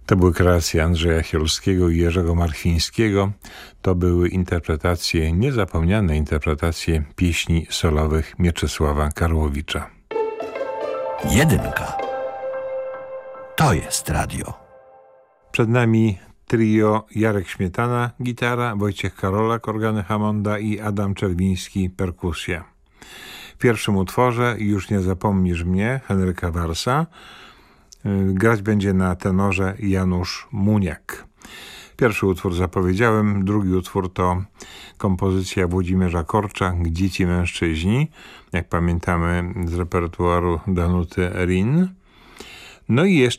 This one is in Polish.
To były kreacje Andrzeja Chiolskiego i Jerzego Marchwińskiego. To były interpretacje, niezapomniane interpretacje pieśni solowych Mieczysława Karłowicza. Jedynka. To jest radio. Przed nami trio Jarek Śmietana, gitara, Wojciech Karolak, organy Hammonda i Adam Czerwiński, perkusja. W pierwszym utworze Już nie zapomnisz mnie, Henryka Warsa. Grać będzie na tenorze Janusz Muniak. Pierwszy utwór zapowiedziałem, drugi utwór to kompozycja Włodzimierza Korcza, Dzieci mężczyźni, jak pamiętamy z repertuaru Danuty Rin. No i jeszcze